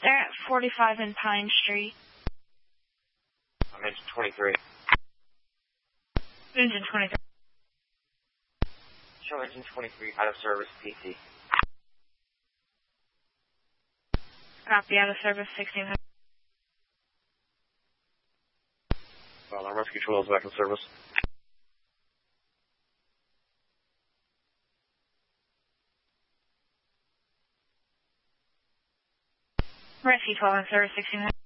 They're at 45 in Pine Street. I'm engine 23. Engine 23. Show engine 23 out of service PT. Copy, out of service 1600. Well, our rescue 12 is back in service. Rescue 12 in service 1600.